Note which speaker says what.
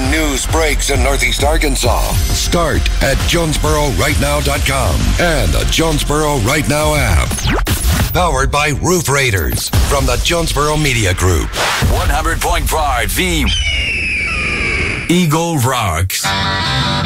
Speaker 1: news breaks in Northeast Arkansas, start at JonesboroRightNow.com and the Jonesboro Right Now app. Powered by Roof Raiders from the Jonesboro Media Group.
Speaker 2: 100.5 The Eagle Rocks.